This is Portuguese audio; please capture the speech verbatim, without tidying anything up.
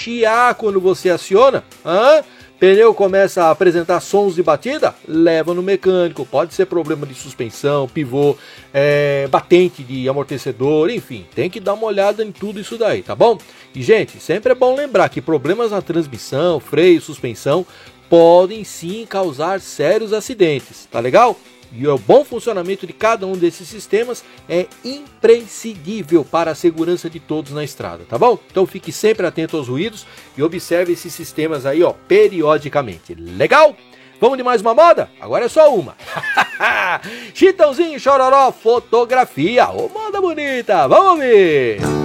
chiar quando você aciona, hã? Pneu começa a apresentar sons de batida, leva no mecânico. Pode ser problema de suspensão, pivô, é, batente de amortecedor, enfim. Tem que dar uma olhada em tudo isso daí, tá bom? E, gente, sempre é bom lembrar que problemas na transmissão, freio, suspensão podem sim causar sérios acidentes, tá legal? E o bom funcionamento de cada um desses sistemas é imprescindível para a segurança de todos na estrada, tá bom? Então fique sempre atento aos ruídos e observe esses sistemas aí, ó, periodicamente. Legal? Vamos de mais uma moda? Agora é só uma. Chitãozinho Chororó, fotografia. Ô, moda bonita, vamos ver!